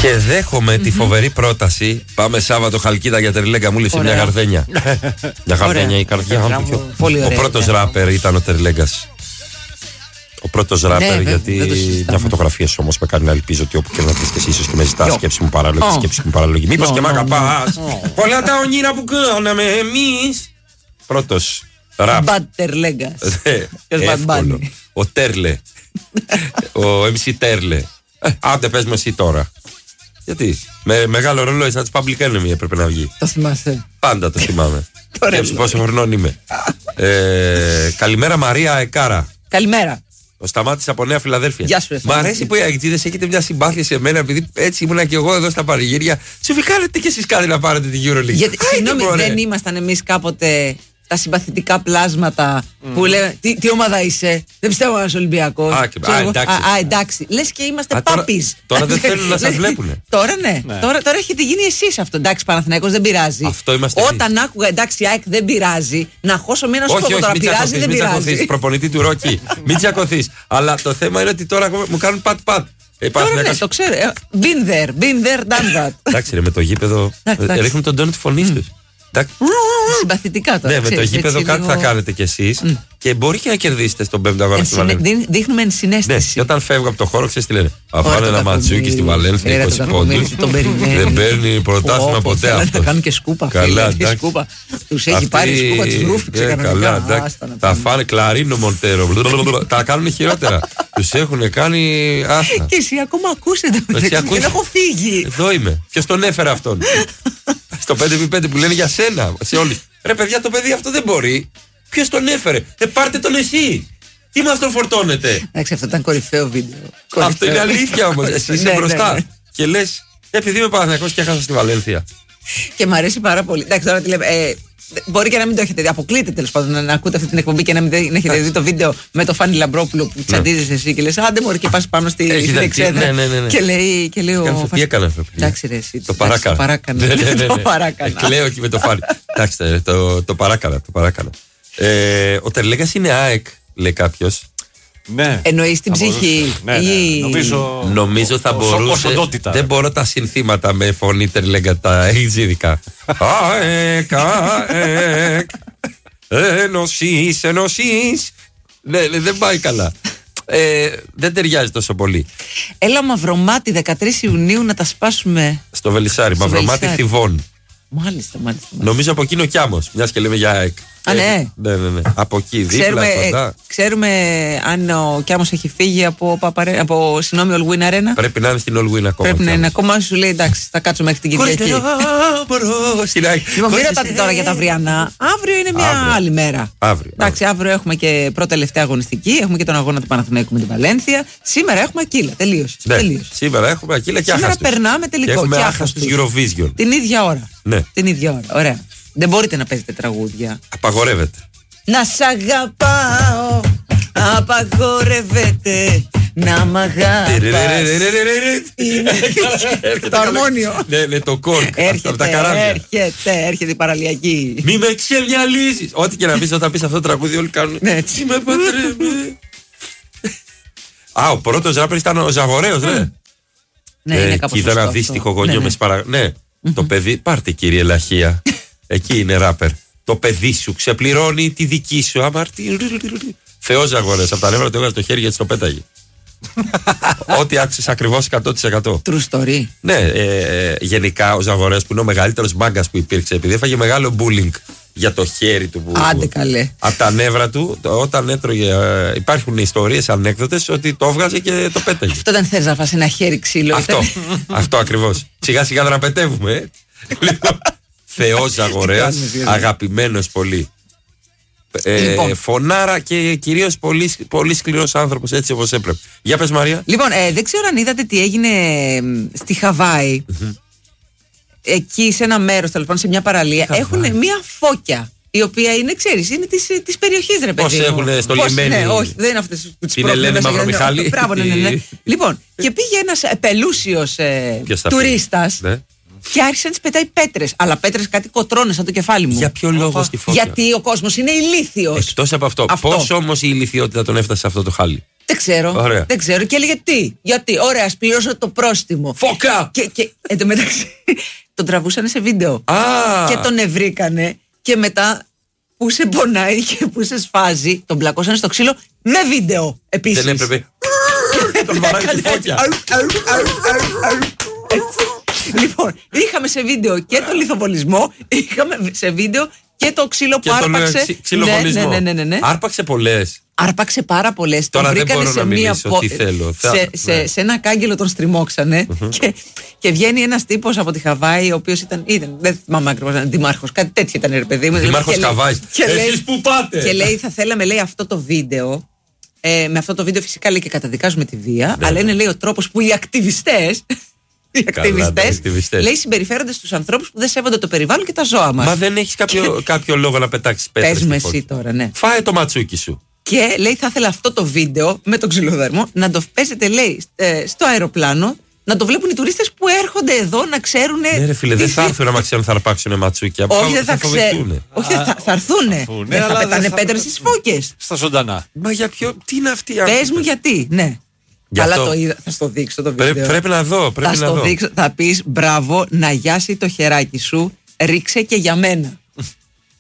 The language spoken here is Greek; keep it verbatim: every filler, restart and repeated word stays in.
Και δέχομαι mm-hmm. τη φοβερή πρόταση. Πάμε Σάββατο Χαλκίδα για Τερλέγκα. Μου λύσε μια γαρδένια. Μια γαρδένια η καρδιά. Ο πρώτος ράπερ ήταν ο Τερλέγκας. Ο πρώτος ράπερ, ναι, γιατί μια φωτογραφία σου όμως με κάνει να ελπίζω ότι όπου και να δεις και εσύ ίσως και με ζητάς σκέψη μου παράλογη, σκέψη μου παράλογη. Μήπως και μ' αγαπάς. Πολλά τα όνειρα που κάναμε εμείς. Πρώτος ράπ. Μπαντ Τερλέγκας. Εύκολο. Ο Τέρλε. Ο εμ σι Τέρλε. Άντε πες με εσύ τώρα. Γιατί με μεγάλο ρολόι σαν τις Public Enemy έπρεπε να βγει. Το θυμάσαι? Πάντα το θυμάμαι. Σκέψου πόσο χρονών είμαι. ε, Καλημέρα Μαρία Εκάρα. Καλημέρα. Ο Σταμάτης από Νέα Φιλαδέλφια. Γεια σου. Μ' αρέσει που οι αγγλίδες έχετε μια συμπάθεια σε μένα, επειδή έτσι ήμουνα και εγώ εδώ στα πανηγύρια. Σου κάνετε κι εσείς κάτι να πάρετε την EuroLeague. Γιατί συγγνώμη, δεν ήμασταν εμείς κάποτε τα συμπαθητικά πλάσματα mm. που λένε τι, τι ομάδα είσαι, δεν πιστεύω ένας Ολυμπιακός. Α, και, α, εντάξει. Α, α, εντάξει. Λες και είμαστε πάπης. Τώρα, τώρα δεν θέλουν να σας βλέπουν. Τώρα ναι. ναι. Τώρα, τώρα έχετε γίνει εσείς αυτό. Εντάξει, Παναθηναϊκός δεν πειράζει. Αυτό είμαστε. Όταν εμείς. Άκουγα εντάξει, ΑΕΚ δεν πειράζει, να χώσω μία να σου πω τώρα πειράζει, δεν πειράζει. Μην τσακωθείς, προπονητή του Ρόκι. Μην τσακωθείς. Αλλά το θέμα είναι ότι τώρα μου κάνουν πατ-πατ. Τώρα ναι, το ξέρω. Been there, been there, done that. Εντάξει, ρε, με το γήπεδο. Ρίχνουν τον τόνο τη φωνή του. Συμπαθητικά τώρα. Ναι, με το γήπεδο κάτι θα κάνετε κι εσείς mm. και μπορεί και να κερδίσετε στον πέμπτο αγώνα στη Βαλένθια. Δείχνουμε ενσυναίσθηση. Ναι, και όταν φεύγω από το χώρο, ξέρεις τι λένε. Αφάνε ένα ματσούκι στη Βαλένθια, είκοσι πόντους. Δεν παίρνει πρωτάθλημα ποτέ αυτό. Θα κάνουν και σκούπα. Καλά, εντάξει. Τους έχει πάρει σκούπα, τους ρούφηξε κανονικά. Θα φάνε κλαρίνο Μολτέρο. Τα κάνουν χειρότερα. Τους έχουν κάνει άστα. Και εσύ ακόμα ακούσετε. Δεν έχω φύγει. Εδώ είμαι. Ποιος τον έφερε αυτόν? Στο πέντε επί πέντε που λένε για σένα, σε όλους. Ρε παιδιά, το παιδί αυτό δεν μπορεί. Ποιος τον έφερε? Ε, πάρτε τον εσύ. Τι μας τον φορτώνετε? Εντάξει, αυτό ήταν κορυφαίο βίντεο. Αυτό είναι αλήθεια όμως. Εσύ είσαι μπροστά. Και λες, επειδή είμαι Παναθηναϊκός και έχασα στη Βαλένθια. Και μ' αρέσει πάρα πολύ. Εντάξει, τώρα τι λέμε. Μπορεί και να μην το έχετε δει. Αποκλείται τέλος πάντων να ακούτε αυτή την εκπομπή και να μην έχετε δει το βίντεο με το Φάνη Λαμπρόπουλο που τσαντίζεσαι εσύ και λες άντε μωρέ και πας πάνω στη δεξέδρα. Και λέει. Και λέει ο. Τι έκανε αυτό? Εντάξει, ρε, εσύ. Το παράκανα. Το παράκανα. Κλαίω και με το Φάνη. Εντάξει, το παράκανα. Ο Τερλέγκας είναι ΑΕΚ, λέει κάποιος. Ναι. Εννοείς την ψυχή. Ναι, ναι. Ή... Νομίζω, νομίζω θα μπορούσε. Δεν μπορώ τα συνθήματα με φωνή Τερλέγκα, τα έχεις ειδικά. ΑΕΚ, ΑΕΚ, ενωσείς, ενωσείς. Ναι, δεν πάει καλά. Ε, δεν ταιριάζει τόσο πολύ. Έλα Μαυρομάτι δεκατρείς Ιουνίου να τα σπάσουμε. Στο Βελισσάρι, Μαυρομάτι Θηβών. Μάλιστα, μάλιστα. Νομίζω από εκεί είναι ο Κιάμος, μιας και λέμε για ΑΕΚ. Α, ναι. Ναι, ναι, ναι. Από εκεί, δίπλα, ξέρουμε, κοντά. Ξέρουμε αν ο Κιάμος έχει φύγει από, Παπαρέ, από συγγνώμη, All Win Arena. Πρέπει να είναι στην All Win ακόμα. Πρέπει να είναι ακόμα, σου λέει εντάξει, θα κάτσω μέχρι την Κυριακή. Λοιπόν, μην ρωτάτε τώρα για τα αυριανά. Αύριο είναι μια αύριο. άλλη μέρα. Αύριο. Εντάξει, αύριο έχουμε και πρώτη τελευταία αγωνιστική. Έχουμε και τον αγώνα του Παναθηναϊκού με την Βαλένθια. Σήμερα έχουμε Ακύλα. Τελείωσε. Ναι, τελείωσε. Σήμερα έχουμε Ακύλα και άχαστος. Σήμερα περνάμε τελικό. Και έχουμε άχαστος Eurovision. Την ίδια ώρα. Ναι. Την ίδια ώρα. Ωραία. Δεν μπορείτε να παίζετε τραγούδια. Απαγορεύεται. Να σ' αγαπάω, απαγορεύεται να μ' αγαπάς. Το αρμόνιο. Ναι, ναι, το κόρκ. Έρχεται, έρχεται, έρχεται η παραλιακή. Μη με ξεμυαλίζεις. Ό,τι και να πεις όταν πεις αυτό το τραγούδι όλοι κάνουν. Ναι, έτσι. Με παντρεύει. Α, ο πρώτος ράπερ ήταν ο Ζαγορέος, ναι. Ναι, είναι κάπως είδα ένα δύστιχο γονιό με σπαρα... Ναι, το παιδί, πάρτε κύριε Λαχία. Εκεί είναι ράπερ. Το παιδί σου ξεπληρώνει τη δική σου αμαρτία. Θεός Ζαγορέος, από τα νεύρα του έβγαλε το χέρι γιατί το πέταγε. Ό,τι άκουσες ακριβώς εκατό τοις εκατό. True story. Ναι, ε, ε, γενικά ο Ζαγορέος που είναι ο μεγαλύτερος μάγκας που υπήρξε, επειδή έφαγε μεγάλο bullying για το χέρι του. Που, άντε καλέ. Από τα νεύρα του, όταν έτρωγε. Ε, υπάρχουν ιστορίες, ανέκδοτες ότι το έβγαζε και το πέταγε. Αυτό δεν θες να φας ένα χέρι ξύλο. Αυτό, αυτό ακριβώς. Σιγά σιγά δραπετεύουμε. Ε. Θεός Ζαγορέας, αγαπημένος πολύ. Ε, λοιπόν. Φωνάρα και κυρίως πολύ, πολύ σκληρός άνθρωπος, έτσι όπως έπρεπε. Για πες Μαρία. Λοιπόν, ε, δεν ξέρω αν είδατε τι έγινε στη Χαβάη. Mm-hmm. Εκεί σε ένα μέρος, τέλος πάντων, σε μια παραλία, έχουν μια φώκια. Η οποία είναι, ξέρεις, είναι της, της περιοχής, ρε παιδί. Πώς έχουν στολισμένη. Ναι, όχι, δεν είναι αυτές που τις την Ελένη Μαυρομιχάλη. Μπράβο, ναι, ναι, ναι. Λοιπόν, και πήγε ένας πελούσιος ε, τουρίστας. Ναι. Και άρχισε να τις πετάει πέτρες. Αλλά πέτρες κάτι κοτρώνες σαν το κεφάλι μου. Για ποιο λόγο στη φώκια? Γιατί ο κόσμος είναι ηλίθιος. Εκτός από αυτό, αυτό. Πώς όμως η ηλιθιότητα τον έφτασε σε αυτό το χάλι? Δεν ξέρω. Ωραία. Δεν ξέρω. Και έλεγε τι. Γιατί. Ωραία, ας πληρώσω το πρόστιμο. Φώκα! Και, και εν τω μεταξύ τον τραβούσανε σε βίντεο. Α. Και τον ευρήκανε. Και μετά που σε πονάει και που σε σφάζει, τον πλακώσανε στο ξύλο με βίντεο επίσης. Δεν έπρεπε. Τον βαράει τη φώκια. Λοιπόν, είχαμε σε βίντεο και το λιθοβολισμό, είχαμε σε βίντεο και το ξύλο που άρπαξε. Ξυλοβολισμό. Ναι, ναι, ναι, ναι. Άρπαξε πολλές. Άρπαξε πάρα πολλές. Τώρα τον δεν βρήκανε μπορώ σε να μία μιλήσω πο... τι θέλω. σε, Θα... σε, ναι. σε ένα κάγκελο τον στριμώξανε mm-hmm. και, και βγαίνει ένας τύπος από τη Χαβάη, ο οποίος ήταν, ήταν δεν θυμάμαι ακριβώς, ήταν δημάρχος, κάτι τέτοιο ήταν ρε παιδί μου. Δημάρχος Χαβάης. Εσείς που πάτε. Και λέει θα θέλαμε λέει αυτό το βίντεο. Ε, με αυτό το βίντεο φυσικά λέει και καταδικάζουμε τη βία, ναι, αλλά είναι λέει ο τρόπος που οι ακτιβιστές οι ακτιβιστές λέει συμπεριφέρονται στους ανθρώπους που δεν σέβονται το περιβάλλον και τα ζώα μας. Μα δεν έχεις κάποιο, κάποιο λόγο να πετάξεις πέτρες. Πες με εσύ τώρα, ναι. Φάε το ματσούκι σου. Και λέει θα ήθελα αυτό το βίντεο με τον ξυλοδαρμό να το παίζετε λέει στο αεροπλάνο, να το βλέπουν οι τουρίστες που έρχονται εδώ να ξέρουν. Ναι, ρε φίλε, δεν θα έρθουν άμα ξέρουν θα αρπάξουν ματσούκια. Όχι, δεν θα ξέρουν. Όχι, θα, θα έρθουν. Δεν θα πετάνε πέτρες στις φώκες. Στα ζωντανά. Μα για ποιο, τι είναι αυτή η άνθρωποι. Πες μου γιατί, ναι. Αλλά το είδα, θα στο δείξω το βίντεο. Πρέ, πρέπει να δω, πρέπει θα να στο δω. Δείξω, θα πεις μπράβο, να γιάσει το χεράκι σου, ρίξε και για μένα.